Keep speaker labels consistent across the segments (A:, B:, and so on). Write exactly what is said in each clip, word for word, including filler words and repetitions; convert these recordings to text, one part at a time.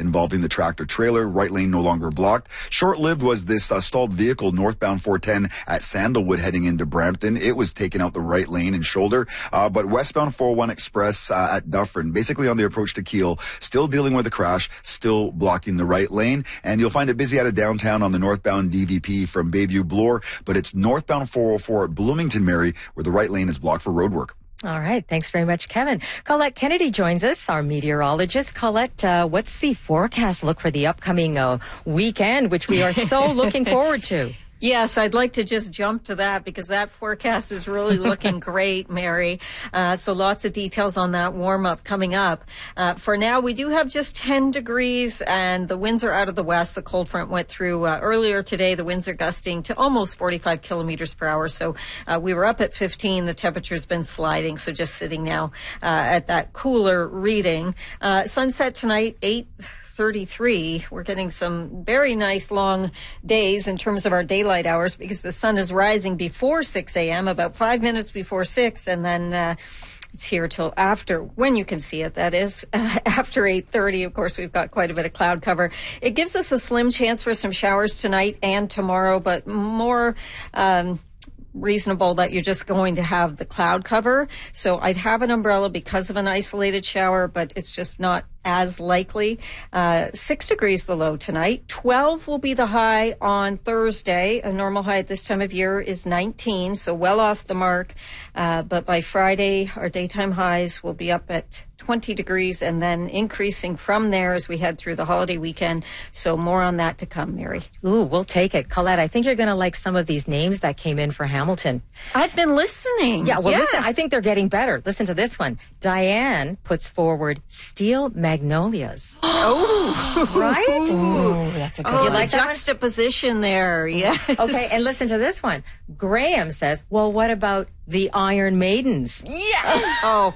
A: involving the tractor trailer. Right lane no longer blocked. Short-lived was this uh, stalled vehicle northbound four ten at Sandalwood heading into Brampton. It was taking out the right lane and shoulder. Uh, but westbound four oh one Express uh, at Dufferin, basically on the approach to Kiel, still dealing with a crash, still blocking the right lane. And you'll find it busy out of downtown on the northbound D V P from Bayview Bloor, but it's northbound four oh four at Bloomington Mary where the right lane is blocked for road work.
B: All right. Thanks very much, Kevin. Colette Kennedy joins us, our meteorologist. Colette, uh, what's the forecast look for the upcoming uh, weekend, which we are so looking forward to?
C: Yes, I'd like to just jump to that because that forecast is really looking great, Mary. Uh, so lots of details on that warm-up coming up. Uh, for now, we do have just ten degrees and the winds are out of the west. The cold front went through uh, earlier today. The winds are gusting to almost forty-five kilometers per hour. So uh, we were up at fifteen. The temperature's been sliding. So just sitting now uh, at that cooler reading. Uh, sunset tonight, eight thirty-three. We're getting some very nice long days in terms of our daylight hours because the sun is rising before six a.m., about five minutes before six, and then uh, it's here till after, when you can see it, that is, uh, after eight thirty. Of course, we've got quite a bit of cloud cover. It gives us a slim chance for some showers tonight and tomorrow, but more um reasonable that you're just going to have the cloud cover. So I'd have an umbrella because of an isolated shower, but it's just not as likely. Uh, six degrees the low tonight. twelve will be the high on Thursday. A normal high at this time of year is nineteen, so well off the mark. Uh, but by Friday, our daytime highs will be up at twenty degrees and then increasing from there as we head through the holiday weekend. So more on that to come, Mary.
B: Ooh, we'll take it. Colette, I think you're going to like some of these names that came in for Hamilton.
C: I've been listening.
B: Yeah, well,
C: yes.
B: listen, I think they're getting better. Listen to this one. Diane puts forward Steel Magnolias.
C: Oh,
B: right?
C: Ooh,
B: that's a good
C: oh,
B: one. You like
C: the
B: that one?
C: juxtaposition there. Yes.
B: Okay, and listen to this one. Graham says, well, what about the Iron Maidens?
C: Yes. oh.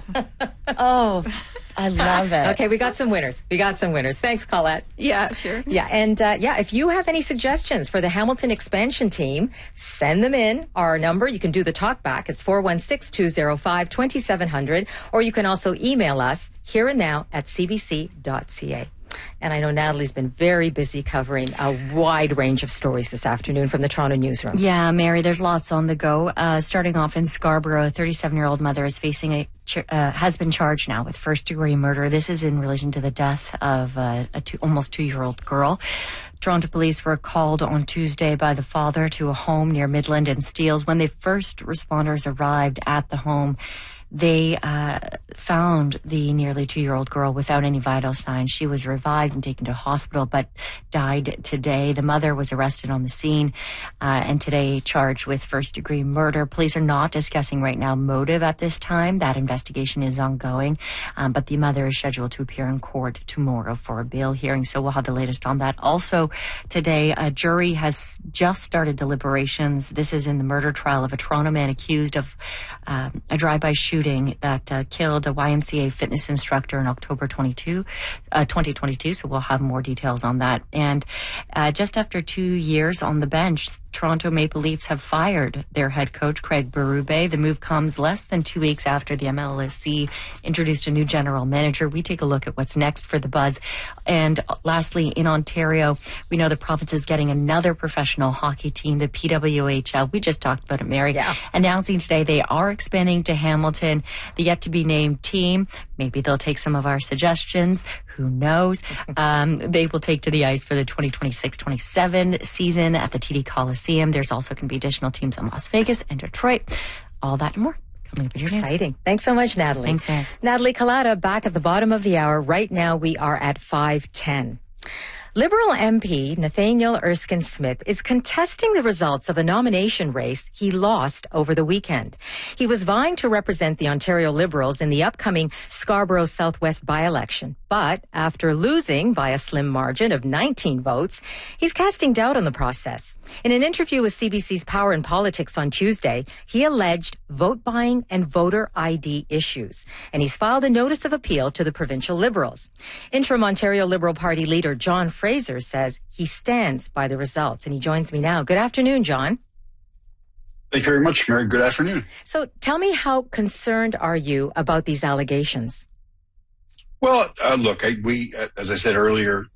B: Oh, I love it. Okay, we got some winners. We got some winners. Thanks, Colette.
C: Yeah, sure.
B: Yeah, and uh, yeah, if you have any suggestions for the Hamilton expansion team, send them in. Our number, you can do the talk back. It's four one six, two oh five, two seven zero zero, or you can also email us here and now at c b c dot c a. And I know Natalie's been very busy covering a wide range of stories this afternoon from the Toronto newsroom.
D: Yeah, Mary, there's lots on the go. Uh, starting off in Scarborough, a thirty-seven-year-old mother is facing a uh, has been charged now with first-degree murder. This is in relation to the death of uh, a two, almost two-year-old girl. Toronto police were called on Tuesday by the father to a home near Midland and Steeles. When the first responders arrived at the home, they uh, found the nearly two-year-old girl without any vital signs. She was revived and taken to hospital, but died today. The mother was arrested on the scene uh, and today charged with first-degree murder. Police are not discussing right now motive at this time. That investigation is ongoing, um, but the mother is scheduled to appear in court tomorrow for a bail hearing, so we'll have the latest on that. Also today, a jury has just started deliberations. This is in the murder trial of a Toronto man accused of um, a drive-by shooting that uh, killed a Y M C A fitness instructor in October twenty-two, uh, twenty twenty-two. So we'll have more details on that. And uh, just after two years on the bench, Toronto Maple Leafs have fired their head coach, Craig Berube. The move comes less than two weeks after the M L S C introduced a new general manager. We take a look at what's next for the Buds. And lastly, in Ontario, we know the province is getting another professional hockey team, the P W H L. We just talked about it, Mary.
B: Yeah.
D: Announcing today they are expanding to Hamilton. The yet-to-be-named team, maybe they'll take some of our suggestions. Who knows? Um, they will take to the ice for the twenty twenty-six twenty-seven season at the T D Coliseum. There's also going to be additional teams in Las Vegas and Detroit. All that and more coming up in your news.
B: Exciting. Thanks so much, Natalie.
D: Thanks, man.
B: Natalie Collada, back at the bottom of the hour. Right now, we are at five ten. Liberal M P Nathaniel Erskine Smith is contesting the results of a nomination race he lost over the weekend. He was vying to represent the Ontario Liberals in the upcoming Scarborough Southwest by-election, but after losing by a slim margin of nineteen votes, he's casting doubt on the process. In an interview with C B C's Power and Politics on Tuesday, he alleged vote buying and voter I D issues, and he's filed a notice of appeal to the provincial Liberals. Interim Ontario Liberal Party leader John Fraser says he stands by the results, and he joins me now. Good afternoon, John.
E: Thank you very much, Mary. Good afternoon.
B: So tell me, how concerned are you about these allegations?
E: Well, uh, look, I, we, as I said earlier,